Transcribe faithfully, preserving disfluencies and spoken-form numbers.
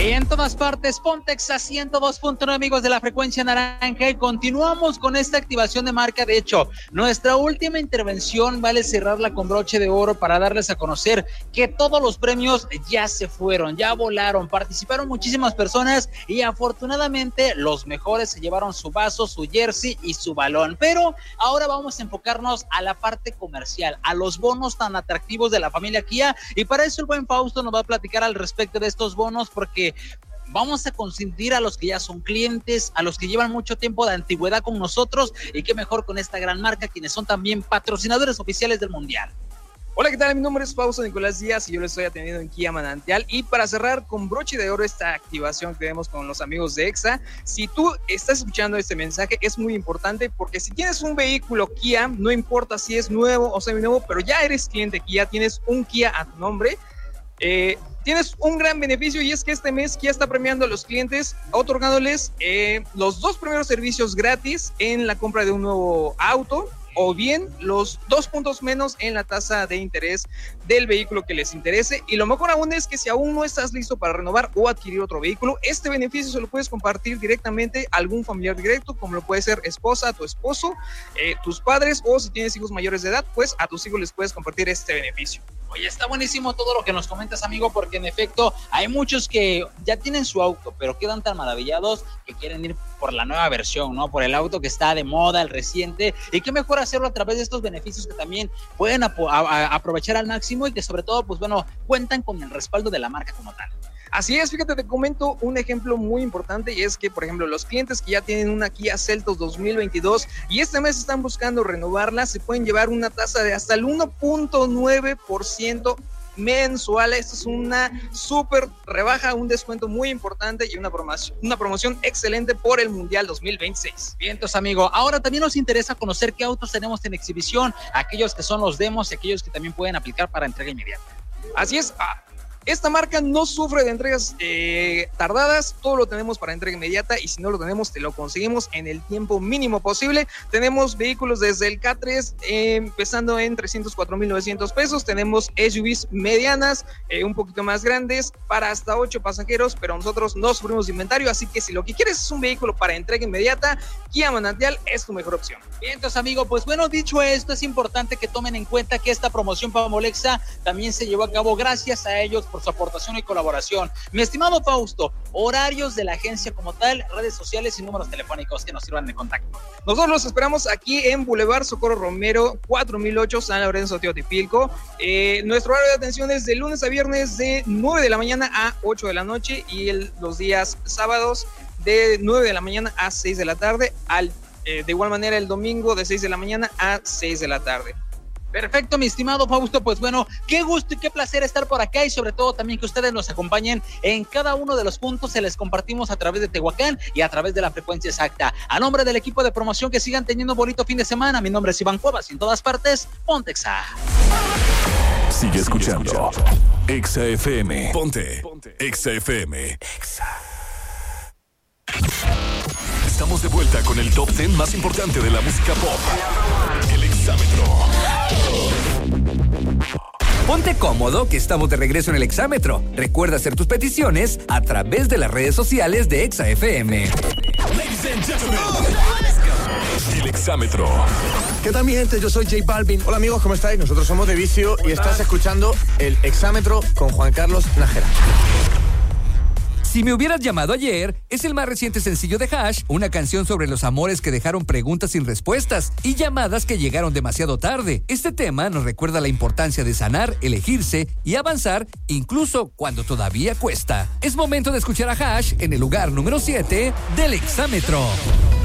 En todas partes, Pontex a ciento dos punto nueve, amigos de la frecuencia naranja, y continuamos con esta activación de marca. De hecho, nuestra última intervención vale cerrarla con broche de oro para darles a conocer que todos los premios ya se fueron, ya volaron, participaron muchísimas personas y afortunadamente los mejores se llevaron su vaso, su jersey y su balón. Pero ahora vamos a enfocarnos a la parte comercial, a los bonos tan atractivos de la familia Kia, y para eso el buen Fausto nos va a platicar al respecto de estos bonos, porque vamos a consentir a los que ya son clientes, a los que llevan mucho tiempo de antigüedad con nosotros, y qué mejor con esta gran marca, quienes son también patrocinadores oficiales del Mundial. Hola, ¿qué tal? Mi nombre es Fausto Nicolás Díaz y yo lo estoy atendiendo en Kia Manantial. Y para cerrar con broche de oro esta activación que tenemos con los amigos de Exa, si tú estás escuchando este mensaje, es muy importante, porque si tienes un vehículo Kia, no importa si es nuevo o seminuevo, pero ya eres cliente Kia, tienes un Kia a tu nombre, eh, tienes un gran beneficio, y es que este mes Kia está premiando a los clientes, otorgándoles eh, los dos primeros servicios gratis en la compra de un nuevo auto, o bien los dos puntos menos en la tasa de interés del vehículo que les interese. Y lo mejor aún es que si aún no estás listo para renovar o adquirir otro vehículo, este beneficio se lo puedes compartir directamente a algún familiar directo, como lo puede ser esposa, tu esposo, eh, tus padres, o si tienes hijos mayores de edad, pues a tus hijos les puedes compartir este beneficio. Oye, está buenísimo todo lo que nos comentas, amigo, porque en efecto hay muchos que ya tienen su auto, pero quedan tan maravillados que quieren ir por la nueva versión, ¿no? Por el auto que está de moda, el reciente, y qué mejor hacerlo a través de estos beneficios que también pueden ap- a- a- aprovechar al máximo, y que sobre todo, pues bueno, cuentan con el respaldo de la marca como tal. Así es, fíjate, te comento un ejemplo muy importante, y es que, por ejemplo, los clientes que ya tienen una Kia Seltos dos mil veintidós y este mes están buscando renovarla, se pueden llevar una tasa de hasta el uno punto nueve por ciento mensual. Esto es una súper rebaja, un descuento muy importante y una promoción, una promoción excelente por el Mundial dos mil veintiséis. Bien, entonces, amigo, ahora también nos interesa conocer qué autos tenemos en exhibición, aquellos que son los demos y aquellos que también pueden aplicar para entrega inmediata. Así es. Ah, Esta marca no sufre de entregas eh, tardadas, todo lo tenemos para entrega inmediata, y si no lo tenemos, te lo conseguimos en el tiempo mínimo posible. Tenemos vehículos desde el K tres, eh, empezando en trescientos cuatro mil novecientos pesos, tenemos S U Vs medianas, eh, un poquito más grandes, para hasta ocho pasajeros, pero nosotros no sufrimos de inventario, así que si lo que quieres es un vehículo para entrega inmediata, Kia Manantial es tu mejor opción. Bien, entonces, amigo, pues bueno, dicho esto, es importante que tomen en cuenta que esta promoción Pamolexa también se llevó a cabo gracias a ellos por su aportación y colaboración. Mi estimado Fausto, horarios de la agencia como tal, redes sociales y números telefónicos que nos sirvan de contacto. Nosotros los esperamos aquí en Boulevard Socorro Romero, cuatro mil ocho, San Lorenzo, Teotipilco. Eh, nuestro horario de atención es de lunes a viernes de nueve de la mañana a ocho de la noche, y el, los días sábados de nueve de la mañana a seis de la tarde, al, eh, de igual manera el domingo de seis de la mañana a seis de la tarde. Perfecto, mi estimado Fausto, pues bueno, qué gusto y qué placer estar por acá, y sobre todo también que ustedes nos acompañen en cada uno de los puntos. Se les compartimos a través de Tehuacán y a través de la frecuencia exacta. A nombre del equipo de promoción, que sigan teniendo un bonito fin de semana. Mi nombre es Iván Cuevas, y en todas partes, Ponte Exa. Sigue escuchando Exa F M. Ponte Exa F M. Exa. Estamos de vuelta con el top diez más importante de la música pop. El Exámetro. Ponte cómodo, que estamos de regreso en el Exámetro. Recuerda hacer tus peticiones a través de las redes sociales de Exa F M. Ladies and gentlemen, el Exámetro. ¿Qué tal, mi gente? Yo soy J Balvin. Hola, amigos, ¿cómo estáis? Nosotros somos de Vicio y estás escuchando el Exámetro con Juan Carlos Nájera. Si me hubieras llamado ayer es el más reciente sencillo de Hash, una canción sobre los amores que dejaron preguntas sin respuestas y llamadas que llegaron demasiado tarde. Este tema nos recuerda la importancia de sanar, elegirse y avanzar incluso cuando todavía cuesta. Es momento de escuchar a Hash en el lugar número siete del Exámetro.